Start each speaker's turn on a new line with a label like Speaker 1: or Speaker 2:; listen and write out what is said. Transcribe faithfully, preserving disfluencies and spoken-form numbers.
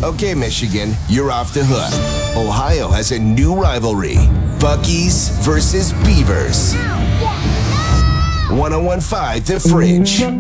Speaker 1: Okay, Michigan, you're off the hook. Ohio has a new rivalry. Buc-ee's versus Beavers. one oh one point five The Fridge.